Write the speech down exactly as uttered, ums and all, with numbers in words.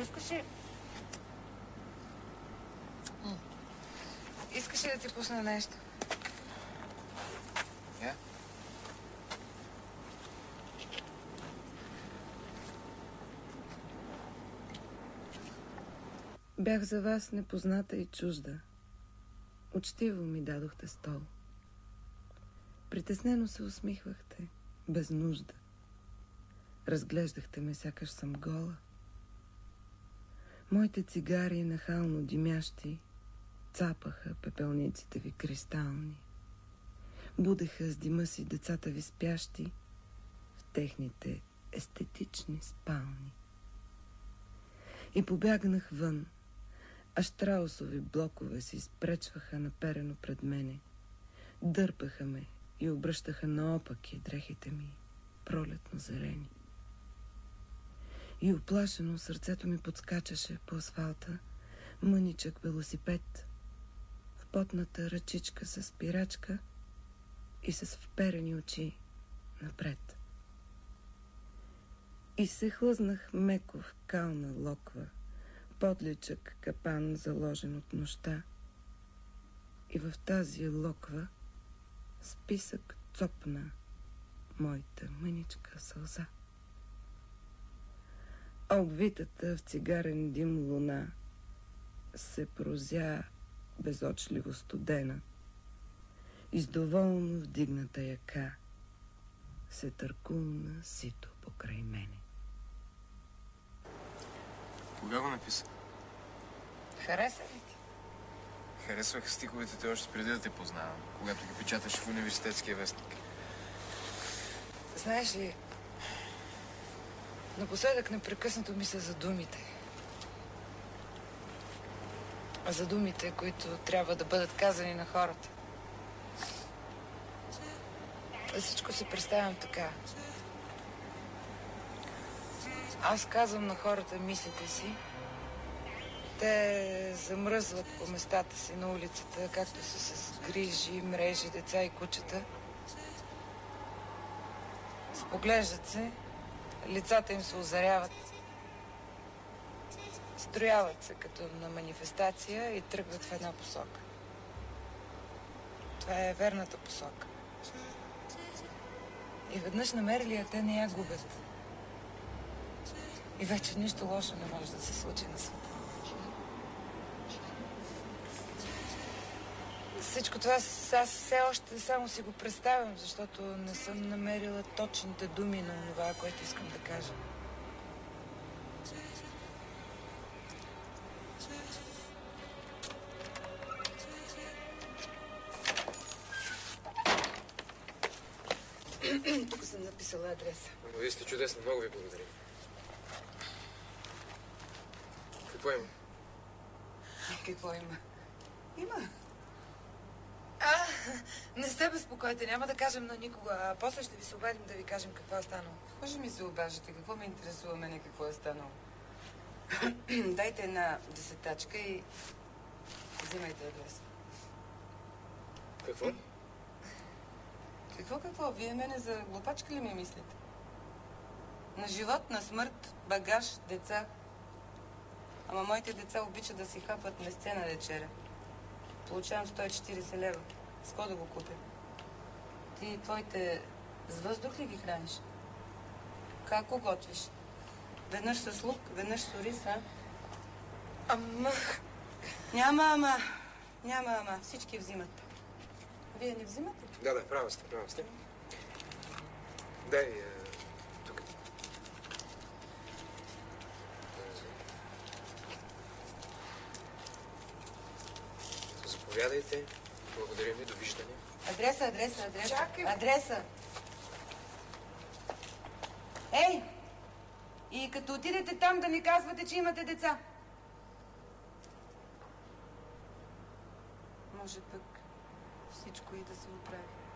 Искаш ли... Искаш ли да ти пусна нещо? Я? Бях за вас непозната и чужда. Учтиво ми дадохте стол. Притеснено се усмихвахте, без нужда. Разглеждахте ме, сякаш съм гола. Моите цигари, нахално димящи, цапаха пепелниците ви кристални. Будеха с дима си децата ви спящи в техните естетични спални. И побягнах вън, а щраусови блокове се изпречваха наперено пред мене. Дърпаха ме и обръщаха наопаки дрехите ми, пролетно зарени. И оплашено сърцето ми подскачаше по асфалта мъничък велосипед в потната ръчичка с спирачка и с вперени очи напред. И се хлъзнах меко в кална локва, подличък капан, заложен от нощта. И в тази локва списък цопна моята мъничка сълза. А обвитата в цигарен дим луна се прозя безочливо студена и с доволно вдигната яка се търкулна сито покрай мене. Кога го написа? Хареса ли ти? Харесвах стиховете ти още преди да те познавам, когато ги печаташ в университетския вестник. Знаеш ли, напоследък непрекъснато мисля за думите. За думите, които трябва да бъдат казани на хората. За всичко си представям така. Аз казвам на хората мислите си. Те замръзват по местата си на улицата, както са с грижи, мрежи, деца и кучета. Споглеждат се, лицата им се озаряват. Строяват се като на манифестация и тръгват в една посока. Това е верната посока. И веднъж намерили я, те не я губят. И вече нищо лошо не може да се случи на света. Всичко това аз все още само си го представям, защото не съм намерила точните думи на това, което искам да кажа. Тук съм написала адреса. Но вие сте чудесни, много ви благодарим. Какво има? Какво има? Има. А, не сте безпокойте, няма да кажем на никого, а после ще ви се обадим да ви кажем какво е станало. Може ми се обажете, какво ме интересува мене, какво е станало? Дайте една десетачка и взимайте адреса. Какво? Какво, какво? Вие мене за глупачка ли ми мислите? На живот, на смърт, багаж, деца. Ама моите деца обичат да си хапват месце на вечеря. Получавам сто и четирийсет лева. С какво да го купя? Ти твоите с въздух ли ги храниш? Как го готвиш? Веднъж с лук, веднъж с ориз, а? Ама... Няма ама. Няма ама. Всички взимат. Вие не взимате? Да, да, права сте, права сте. Дай, е, тук. Заповядайте. Благодарим ви. Довиждане. Адреса, адреса, адреса. Чакай. Адреса. Ей! И като отидете там да ми казвате, че имате деца. Може пък всичко и да се оправи.